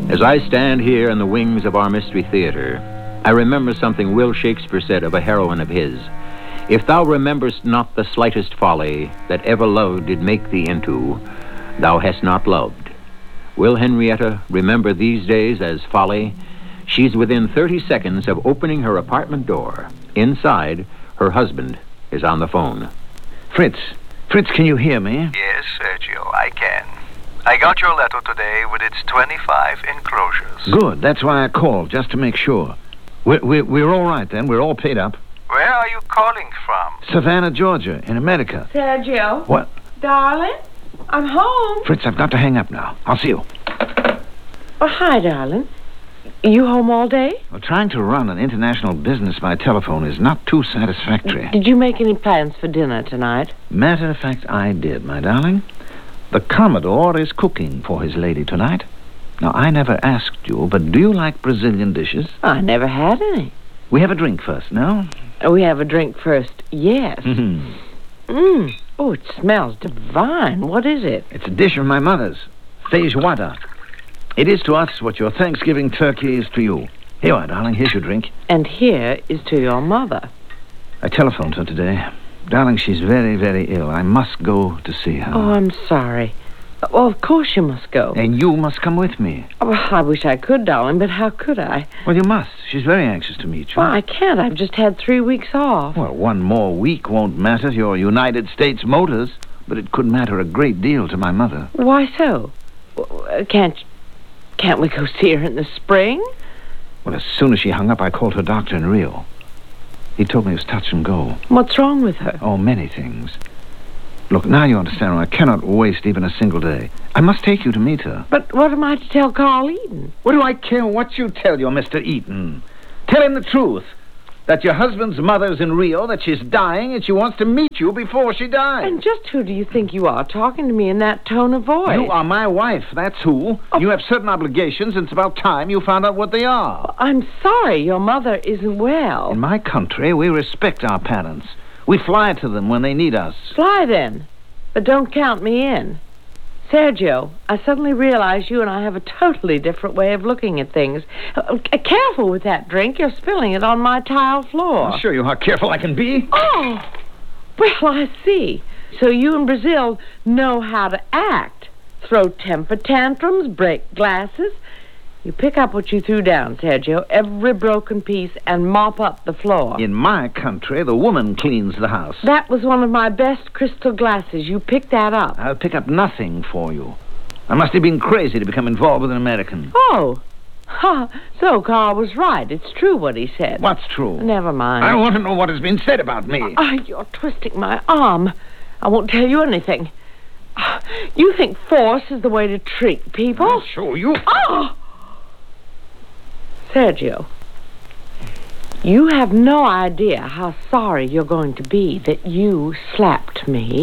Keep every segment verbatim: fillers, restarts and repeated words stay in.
As I stand here in the wings of our Mystery Theater, I remember something Will Shakespeare said of a heroine of his. If thou rememberst not the slightest folly that ever love did make thee into, thou hast not loved. Will Henrietta remember these days as folly? She's within thirty seconds of opening her apartment door. Inside, her husband is on the phone. Fritz, Fritz, can you hear me? Yes, Sergio, I can. I got your letter today with its twenty-five enclosures. Good, that's why I called, just to make sure. We're, we're, we're all right then, we're all paid up. Where are you calling from? Savannah, Georgia, in America. Sergio? What? Darling? I'm home. Fritz, I've got to hang up now. I'll see you. Oh, hi, darling. You home all day? Well, trying to run an international business by telephone is not too satisfactory. Did you make any plans for dinner tonight? Matter of fact, I did, my darling. The Commodore is cooking for his lady tonight. Now, I never asked you, but do you like Brazilian dishes? I never had any. We have a drink first, no? We have a drink first, yes. Mm-hmm. Mmm. Oh, it smells divine. What is it? It's a dish of my mother's, feijoada. It is to us what your Thanksgiving turkey is to you. Here you are, darling. Here's your drink. And here is to your mother. I telephoned her today. Darling, she's very, very ill. I must go to see her. Oh, I'm sorry. Well, of course you must go. And you must come with me. Oh, I wish I could, darling, but how could I? Well, you must. She's very anxious to meet you. Well, I can't. I've just had three weeks off. Well, one more week won't matter to your United States Motors, but it could matter a great deal to my mother. Why so? Can't, can't we go see her in the spring? Well, as soon as she hung up, I called her doctor in Rio. He told me it was touch and go. What's wrong with her? Oh, many things. Look, now you understand, I cannot waste even a single day. I must take you to meet her. But what am I to tell Carl Eden? What do I care what you tell your Mister Eaton? Tell him the truth. That your husband's mother's in Rio, that she's dying, and she wants to meet you before she dies. And just who do you think you are, talking to me in that tone of voice? You are my wife, that's who. Oh. You have certain obligations, and it's about time you found out what they are. I'm sorry, your mother isn't well. In my country, we respect our parents. We fly to them when they need us. Fly then, but don't count me in. Sergio, I suddenly realize you and I have a totally different way of looking at things. Uh, careful with that drink. You're spilling it on my tile floor. I'll show you how careful I can be. Oh, well, I see. So you in Brazil know how to act. Throw temper tantrums, break glasses. You pick up what you threw down, Sergio, every broken piece, and mop up the floor. In my country, the woman cleans the house. That was one of my best crystal glasses. You picked that up. I'll pick up nothing for you. I must have been crazy to become involved with an American. Oh. Ha. So Carl was right. It's true what he said. What's true? Never mind. I want to know what has been said about me. Oh, you're twisting my arm. I won't tell you anything. You think force is the way to treat people? I'll show you. Oh! Sergio, you have no idea how sorry you're going to be that you slapped me.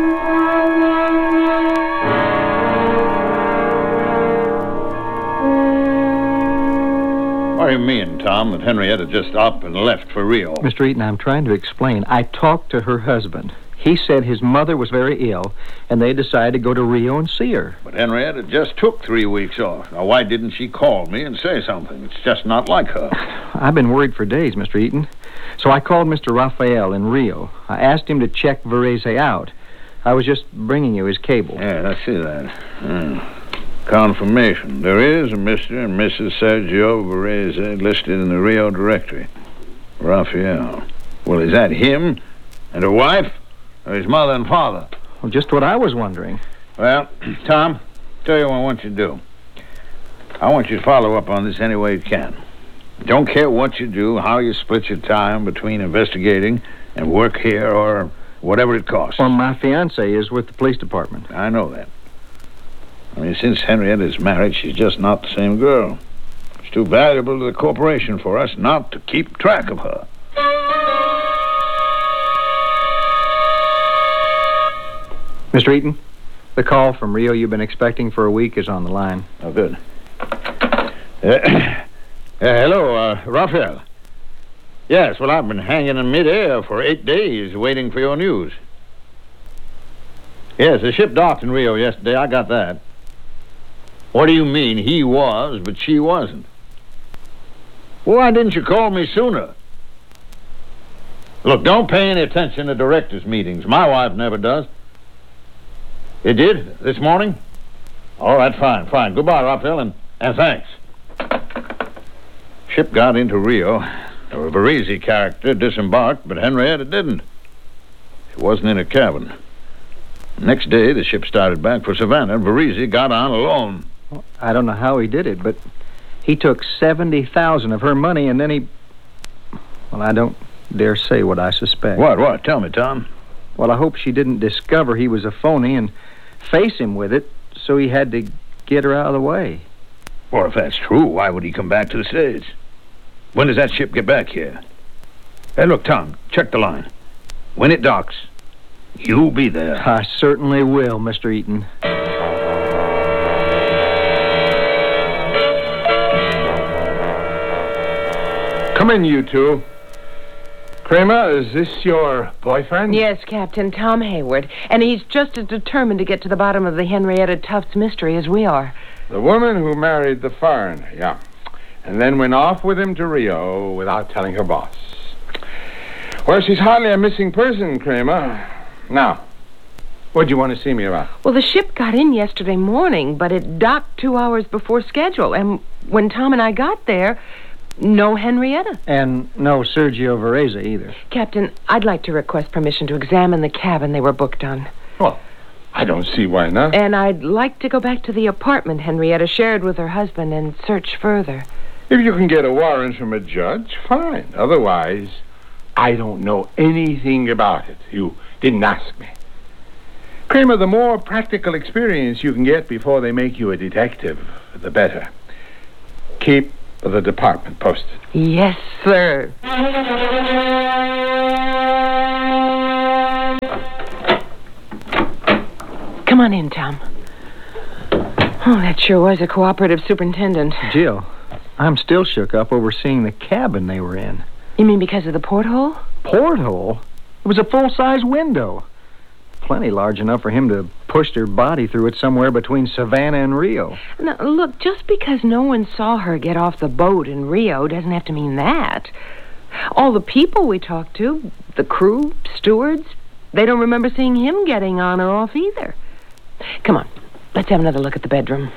What do you mean, Tom, that Henrietta just up and left for Rio? Mister Eaton, I'm trying to explain. I talked to her husband. He said his mother was very ill, and they decided to go to Rio and see her. But Henrietta just took three weeks off. Now, why didn't she call me and say something? It's just not like her. I've been worried for days, Mister Eaton. So I called Mister Raphael in Rio. I asked him to check Varese out. I was just bringing you his cable. Yeah, I see that. Yeah. Confirmation. There is a Mister and Missus Sergio Varese listed in the Rio directory. Raphael. Well, is that him and her wife? Or his mother and father? Well, just what I was wondering. Well, Tom, tell you what I want you to do. I want you to follow up on this any way you can. Don't care what you do, how you split your time between investigating and work here or whatever it costs. Well, my fiancée is with the police department. I know that. I mean, since Henrietta's married, she's just not the same girl. She's too valuable to the corporation for us not to keep track of her. Mister Eaton, the call from Rio you've been expecting for a week is on the line. Oh, good. Uh, uh, hello, uh, Raphael. Yes, well, I've been hanging in midair for eight days waiting for your news. Yes, the ship docked in Rio yesterday. I got that. What do you mean he was, but she wasn't? Why didn't you call me sooner? Look, don't pay any attention to directors' meetings. My wife never does. You did? This morning? All right, fine, fine. Goodbye, Raphael, and, and thanks. Ship got into Rio. The Varese character disembarked, but Henrietta didn't. She wasn't in her cabin. Next day, the ship started back for Savannah, and Varese got on alone. Well, I don't know how he did it, but he took seventy thousand of her money, and then he... Well, I don't dare say what I suspect. What, what? Tell me, Tom. Well, I hope she didn't discover he was a phony and face him with it, so he had to get her out of the way. Well, if that's true, why would he come back to the States? When does that ship get back here? Hey, look, Tom, check the line. When it docks, you'll be there. I certainly will, Mister Eaton. Come in, you two. Kramer, is this your boyfriend? Yes, Captain, Tom Hayward. And he's just as determined to get to the bottom of the Henrietta Tufts mystery as we are. The woman who married the foreigner, yeah. And then went off with him to Rio without telling her boss. Well, she's hardly a missing person, Kramer. Now, what do you want to see me about? Well, the ship got in yesterday morning, but it docked two hours before schedule. And when Tom and I got there, no Henrietta. And no Sergio Varese either. Captain, I'd like to request permission to examine the cabin they were booked on. Well, I don't see why not. And I'd like to go back to the apartment Henrietta shared with her husband and search further. If you can get a warrant from a judge, fine. Otherwise, I don't know anything about it. You didn't ask me. Kramer, the more practical experience you can get before they make you a detective, the better. Keep the department posted. Yes, sir. Come on in, Tom. Oh, that sure was a cooperative superintendent. Jill, I'm still shook up over seeing the cabin they were in. You mean because of the porthole? Porthole? It was a full-size window. Plenty large enough for him to push their body through it somewhere between Savannah and Rio. Now, look, just because no one saw her get off the boat in Rio doesn't have to mean that. All the people we talked to, the crew, stewards, they don't remember seeing him getting on or off either. Come on, let's have another look at the bedroom.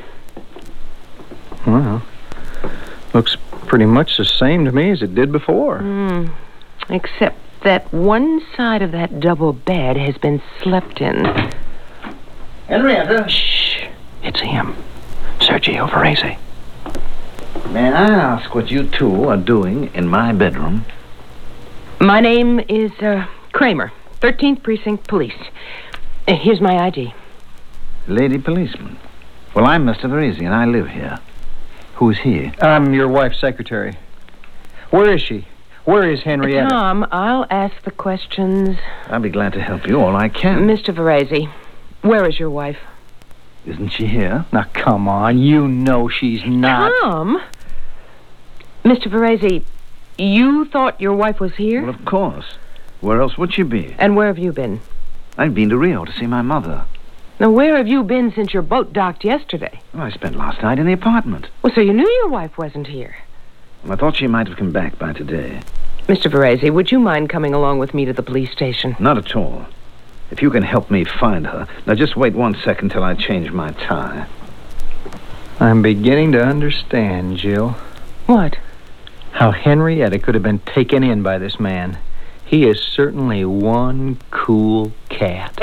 Well, looks pretty much the same to me as it did before. Mm, except that one side of that double bed has been slept in. Henrietta? Shh. It's him. Sergio Varese. May I ask what you two are doing in my bedroom? My name is, uh, Kramer, thirteenth Precinct Police. Uh, here's my I D. Lady policeman. Well, I'm Mister Varese, and I live here. Who's he? I'm your wife's secretary. Where is she? Where is Henrietta? Tom, I'll ask the questions. I'll be glad to help you all I can. Mister Varese, where is your wife? Isn't she here? Now, come on. You know she's not. Tom? Mister Varese, you thought your wife was here? Well, of course. Where else would she be? And where have you been? I've been to Rio to see my mother. Now, where have you been since your boat docked yesterday? Well, I spent last night in the apartment. Well, so you knew your wife wasn't here. Well, I thought she might have come back by today. Mister Varese, would you mind coming along with me to the police station? Not at all. If you can help me find her. Now, just wait one second till I change my tie. I'm beginning to understand, Jill. What? How Henrietta could have been taken in by this man. He is certainly one cool cat.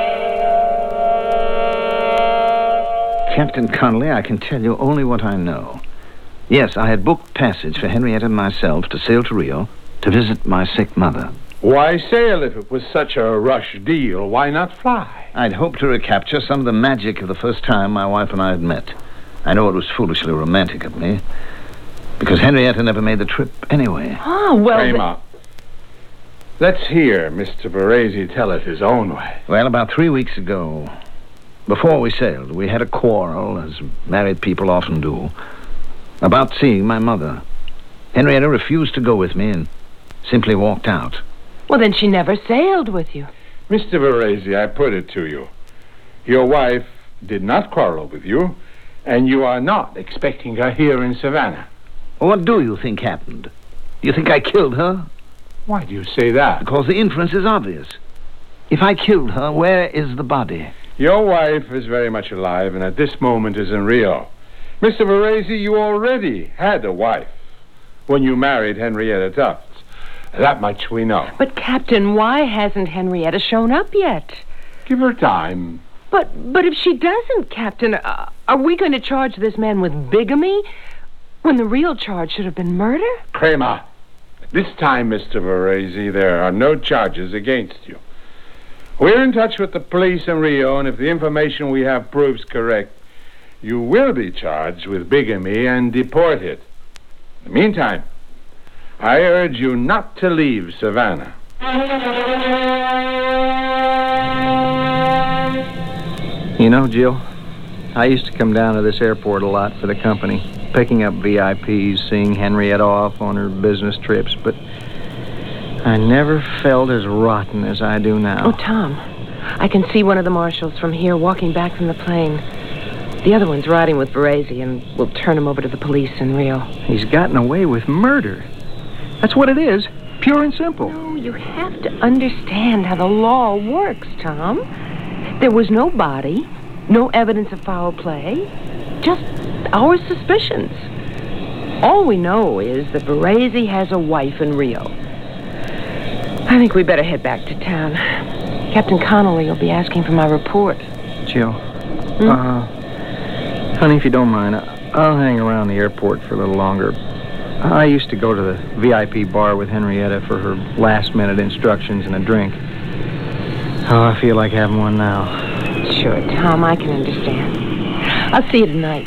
Captain Connolly, I can tell you only what I know. Yes, I had booked passage for Henrietta and myself to sail to Rio to visit my sick mother. Why sail if it was such a rush deal? Why not fly? I'd hoped to recapture some of the magic of the first time my wife and I had met. I know it was foolishly romantic of me, because Henrietta never made the trip anyway. Oh, well... Kramer, let's hear Mister Varese tell it his own way. Well, about three weeks ago, before we sailed, we had a quarrel, as married people often do, about seeing my mother. Henrietta refused to go with me and simply walked out. Well, then she never sailed with you. Mister Varese, I put it to you. Your wife did not quarrel with you. And you are not expecting her here in Savannah. What do you think happened? Do you think I killed her? Why do you say that? Because the inference is obvious. If I killed her, where is the body? Your wife is very much alive and at this moment is in Rio. Mister Varese, you already had a wife when you married Henrietta Tufts. That much we know. But, Captain, why hasn't Henrietta shown up yet? Give her time. But but if she doesn't, Captain, uh, are we going to charge this man with bigamy when the real charge should have been murder? Kramer, this time, Mister Varese, there are no charges against you. We're in touch with the police in Rio, and if the information we have proves correct, you will be charged with bigamy and deported. In the meantime, I urge you not to leave Savannah. You know, Jill, I used to come down to this airport a lot for the company, picking up V I Ps, seeing Henrietta off on her business trips, but I never felt as rotten as I do now. Oh, Tom, I can see one of the marshals from here walking back from the plane. The other one's riding with Varese, and we'll turn him over to the police in Rio. He's gotten away with murder. That's what it is, pure and simple. No, you have to understand how the law works, Tom. There was no body, no evidence of foul play, just our suspicions. All we know is that Varese has a wife in Rio. I think we better head back to town. Captain Connolly will be asking for my report. Jill, Hmm? uh, honey, if you don't mind, I'll hang around the airport for a little longer. I used to go to the V I P bar with Henrietta for her last-minute instructions and a drink. Oh, I feel like having one now. Sure, Tom, I can understand. I'll see you tonight.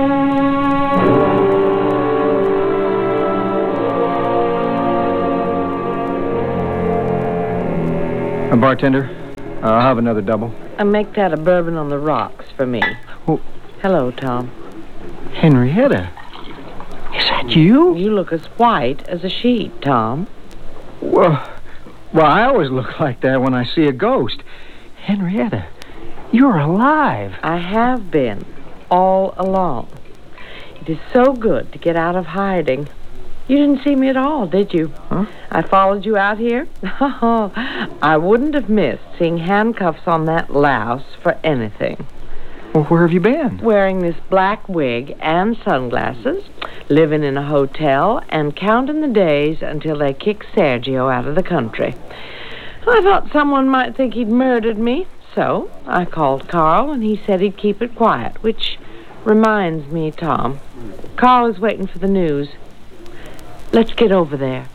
A bartender, uh, I'll have another double. And make that a bourbon on the rocks for me. Oh. Hello, Tom. Henrietta, is that you? You look as white as a sheet, Tom. Well, well, I always look like that when I see a ghost. Henrietta, you're alive. I have been, all along. It is so good to get out of hiding. You didn't see me at all, did you? Huh? I followed you out here. Oh, I wouldn't have missed seeing handcuffs on that louse for anything. Well, where have you been? Wearing this black wig and sunglasses, living in a hotel, and counting the days until they kick Sergio out of the country. I thought someone might think he'd murdered me, so I called Carl, and he said he'd keep it quiet, which reminds me, Tom, Carl is waiting for the news. Let's get over there.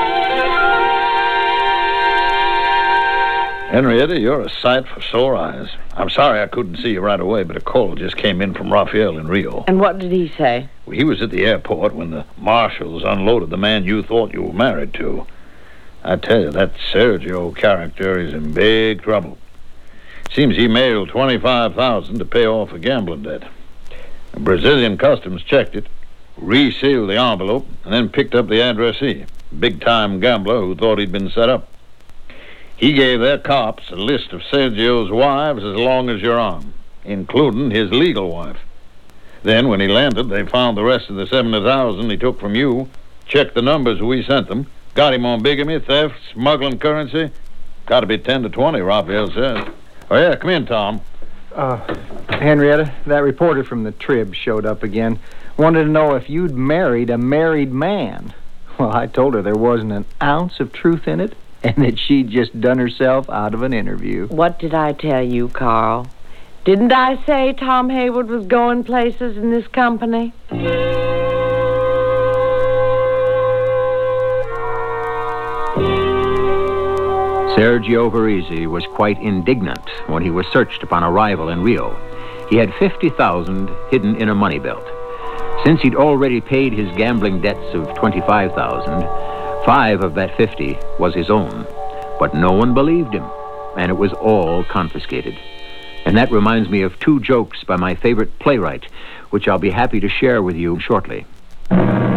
Henrietta, you're a sight for sore eyes. I'm sorry I couldn't see you right away, but a call just came in from Raphael in Rio. And what did he say? Well, he was at the airport when the marshals unloaded the man you thought you were married to. I tell you, that Sergio character is in big trouble. Seems he mailed twenty-five thousand dollars to pay off a gambling debt. The Brazilian customs checked it, resealed the envelope, and then picked up the addressee, big-time gambler who thought he'd been set up. He gave their cops a list of Sergio's wives as long as your arm, including his legal wife. Then, when he landed, they found the rest of the seventy thousand dollars he took from you, checked the numbers we sent them, got him on bigamy, theft, smuggling currency. Got to be ten to twenty, Raphael says. Oh, yeah, come in, Tom. Uh, Henrietta, that reporter from the Trib showed up again. Wanted to know if you'd married a married man. Well, I told her there wasn't an ounce of truth in it, and that she'd just done herself out of an interview. What did I tell you, Carl? Didn't I say Tom Hayward was going places in this company? Sergio Varese was quite indignant when he was searched upon arrival in Rio. He had fifty thousand dollars hidden in a money belt. Since he'd already paid his gambling debts of twenty-five thousand dollars, five of that fifty was his own. But no one believed him, and it was all confiscated. And that reminds me of two jokes by my favorite playwright, which I'll be happy to share with you shortly.